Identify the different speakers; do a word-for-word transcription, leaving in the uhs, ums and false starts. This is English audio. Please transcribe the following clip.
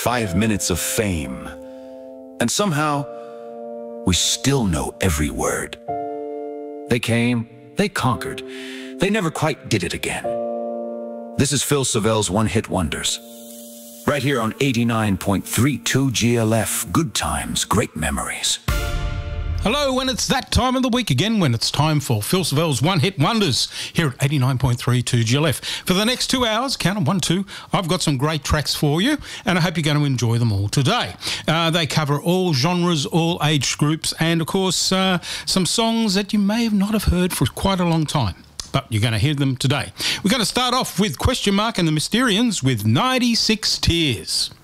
Speaker 1: five minutes of fame. And somehow, we still know every word. They came, they conquered, they never quite did it again. This is Phil Savelle's One Hit Wonders. Right here on eighty-nine point three two G L F, good times, great memories.
Speaker 2: Hello, and it's that time of the week again when it's time for Phil Savelle's One Hit Wonders here at eighty-nine point three two G L F. For the next two hours, count them, one, two, I've got some great tracks for you, and I hope you're going to enjoy them all today. Uh, they cover all genres, all age groups, and of course, uh, some songs that you may not have heard for quite a long time. But you're going to hear them today. We're going to start off with Question Mark and the Mysterians with ninety-six Tears.